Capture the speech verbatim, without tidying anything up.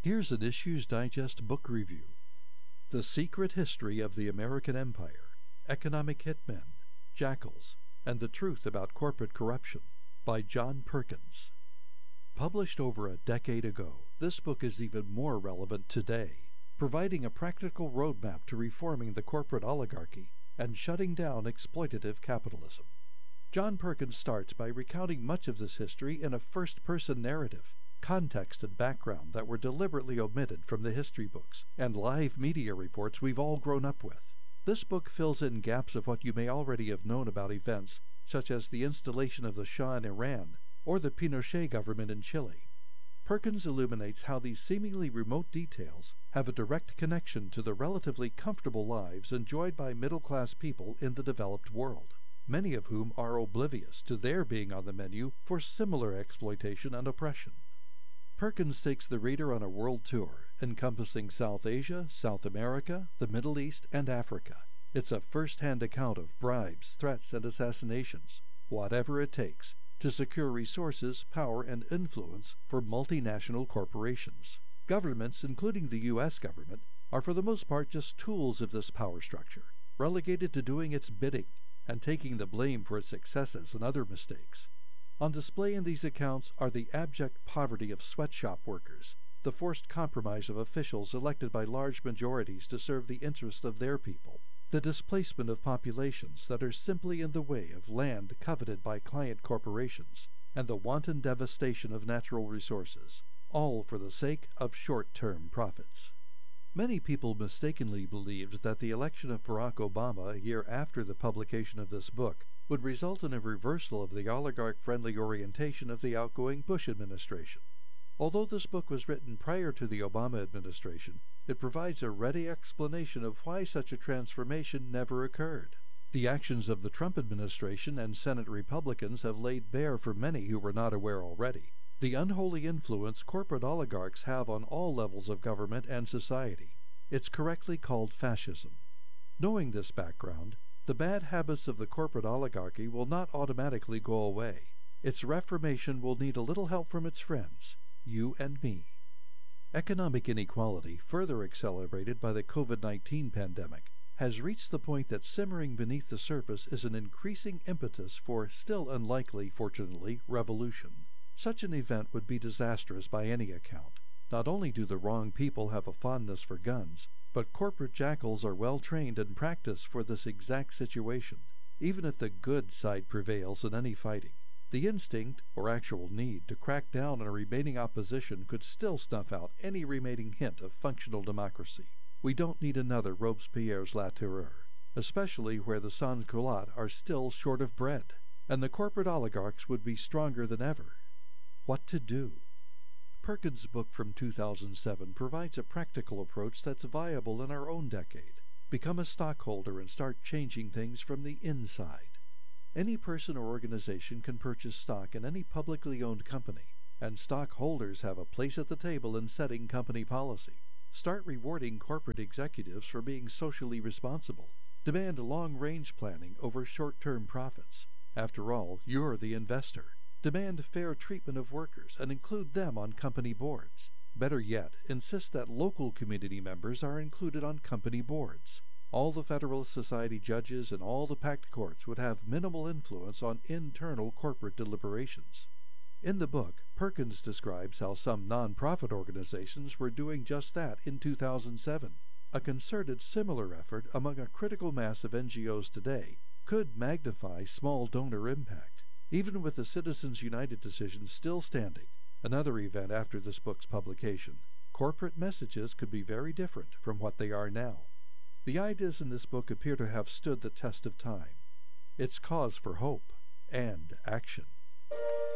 Here's an Issues Digest book review. The Secret History of the American Empire, Economic Hitmen, Jackals, and the Truth About Corporate Corruption by John Perkins. Published over a decade ago, this book is even more relevant today, providing a practical roadmap to reforming the corporate oligarchy and shutting down exploitative capitalism. John Perkins starts by recounting much of this history in a first-person narrative, context and background that were deliberately omitted from the history books and live media reports we've all grown up with. This book fills in gaps of what you may already have known about events such as the installation of the Shah in Iran or the Pinochet government in Chile. Perkins illuminates how these seemingly remote details have a direct connection to the relatively comfortable lives enjoyed by middle-class people in the developed world, many of whom are oblivious to their being on the menu for similar exploitation and oppression. Perkins takes the reader on a world tour, encompassing South Asia, South America, the Middle East, and Africa. It's a first-hand account of bribes, threats, and assassinations, whatever it takes, to secure resources, power, and influence for multinational corporations. Governments, including the U S government, are for the most part just tools of this power structure, relegated to doing its bidding and taking the blame for its successes and other mistakes. On display in these accounts are the abject poverty of sweatshop workers, the forced compromise of officials elected by large majorities to serve the interests of their people, the displacement of populations that are simply in the way of land coveted by client corporations, and the wanton devastation of natural resources, all for the sake of short-term profits. Many people mistakenly believed that the election of Barack Obama a year after the publication of this book would result in a reversal of the oligarch-friendly orientation of the outgoing Bush administration. Although this book was written prior to the Obama administration, it provides a ready explanation of why such a transformation never occurred. The actions of the Trump administration and Senate Republicans have laid bare for many who were not aware already the unholy influence corporate oligarchs have on all levels of government and society. It's correctly called fascism. Knowing this background, the bad habits of the corporate oligarchy will not automatically go away. Its reformation will need a little help from its friends, you and me. Economic inequality, further accelerated by the COVID nineteen pandemic, has reached the point that simmering beneath the surface is an increasing impetus for still unlikely, fortunately, revolution. Such an event would be disastrous by any account. Not only do the wrong people have a fondness for guns, but corporate jackals are well trained and practiced for this exact situation. Even if the good side prevails in any fighting, the instinct, or actual need, to crack down on a remaining opposition could still snuff out any remaining hint of functional democracy. We don't need another Robespierre's La Terreur, especially where the sans-culottes are still short of bread, and the corporate oligarchs would be stronger than ever. What to do? Perkins' book from two thousand seven provides a practical approach that's viable in our own decade. Become a stockholder and start changing things from the inside. Any person or organization can purchase stock in any publicly owned company, and stockholders have a place at the table in setting company policy. Start rewarding corporate executives for being socially responsible. Demand long-range planning over short-term profits. After all, you're the investor. Demand fair treatment of workers and include them on company boards. Better yet, insist that local community members are included on company boards. All the Federalist Society judges and all the packed courts would have minimal influence on internal corporate deliberations. In the book, Perkins describes how some non-profit organizations were doing just that in two thousand seven. A concerted similar effort among a critical mass of N G Os today could magnify small donor impact. Even with the Citizens United decision still standing, another event after this book's publication, corporate messages could be very different from what they are now. The ideas in this book appear to have stood the test of time. It's cause for hope and action.